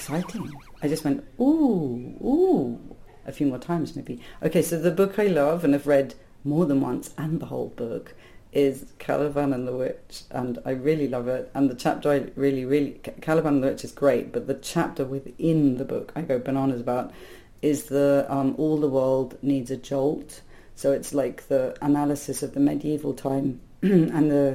exciting. I just went, ooh, a few more times maybe. Okay, so the book I love and have read more than once, and the whole book, is Caliban and the Witch, and I really love it. And the chapter I really, Caliban and the Witch is great, but the chapter within the book I go bananas about is the All the World Needs a Jolt. So it's like the analysis of the medieval time and the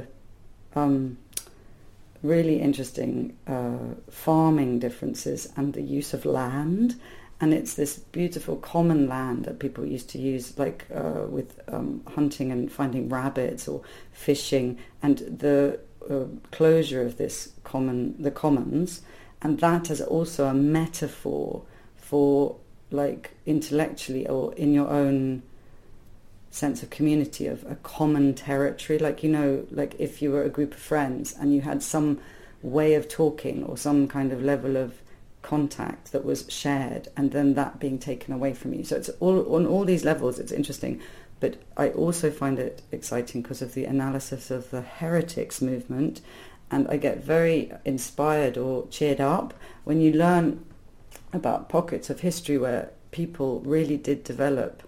really interesting farming differences and the use of land. And it's this beautiful common land that people used to use, like with hunting and finding rabbits or fishing, and the closure of the commons, and that as also a metaphor for, like, intellectually or in your own sense of community, of a common territory. Like, you know, like if you were a group of friends and you had some way of talking or some kind of level of contact that was shared, and then that being taken away from you. So it's all on all these levels. It's interesting, but I also find it exciting because of the analysis of the heretics movement, and I get very inspired or cheered up when you learn about pockets of history where people really did develop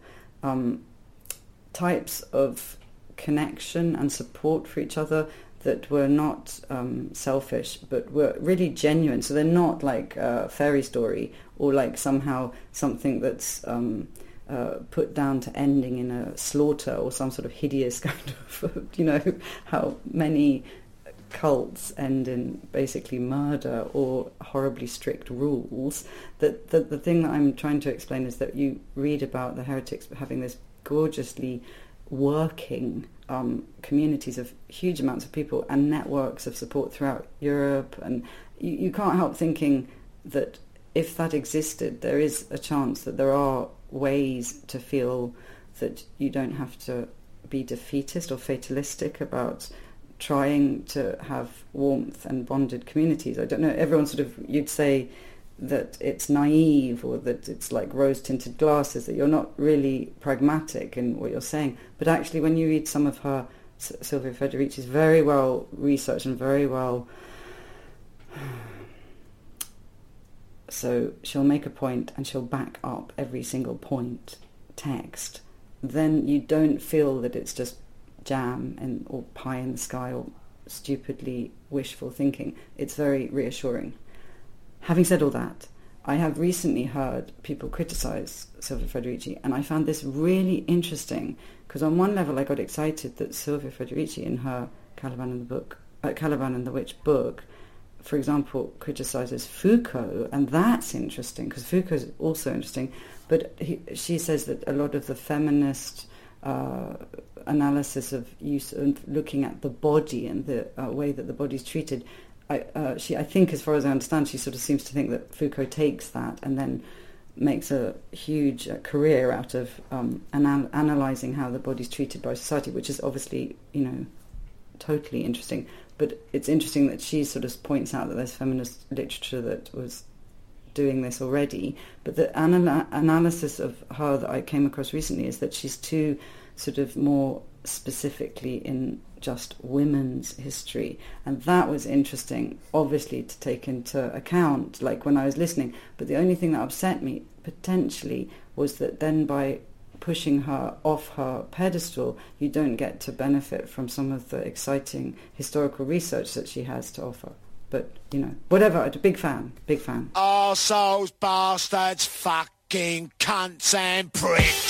types of connection and support for each other that were not selfish, but were really genuine. So they're not like a fairy story or like somehow something that's put down to ending in a slaughter or some sort of hideous kind of, you know, how many cults end in basically murder or horribly strict rules. That the thing that I'm trying to explain is that you read about the heretics having this gorgeously working communities of huge amounts of people and networks of support throughout Europe, and you can't help thinking that if that existed, there is a chance that there are ways to feel that you don't have to be defeatist or fatalistic about trying to have warmth and bonded communities. I don't know, everyone sort of, you'd say that it's naive or that it's like rose-tinted glasses, that you're not really pragmatic in what you're saying. But actually, when you read some of her, Silvia Federici's very well researched and very well... So she'll make a point and she'll back up every single point text. Then you don't feel that it's just jam or pie in the sky or stupidly wishful thinking. It's very reassuring. Having said all that, I have recently heard people criticise Silvia Federici, and I found this really interesting because on one level I got excited that Silvia Federici in her Caliban and the Witch book, for example, criticises Foucault, and that's interesting because Foucault is also interesting, but she says that a lot of the feminist analysis of use and looking at the body and the way that the body is treated, I think, as far as I understand, she sort of seems to think that Foucault takes that and then makes a huge career out of analysing how the body's treated by society, which is obviously, you know, totally interesting. But it's interesting that she sort of points out that there's feminist literature that was doing this already. But the analysis of her that I came across recently is that she's too sort of more specifically in just women's history, and that was interesting obviously to take into account, like when I was listening. But the only thing that upset me potentially was that then by pushing her off her pedestal, you don't get to benefit from some of the exciting historical research that she has to offer. But, you know, whatever, I'm a big fan. Arseholes, bastards, fucking cunts and pricks.